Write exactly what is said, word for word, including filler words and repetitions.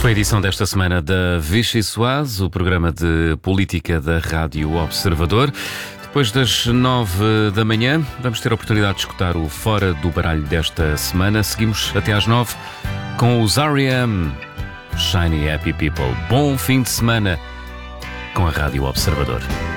Foi a edição desta semana da Vichy Soase, o programa de política da Rádio Observador. Depois das nove da manhã, vamos ter a oportunidade de escutar o Fora do Baralho desta semana. Seguimos até às nove com os R E M, Shiny Happy People. Bom fim de semana com a Rádio Observador.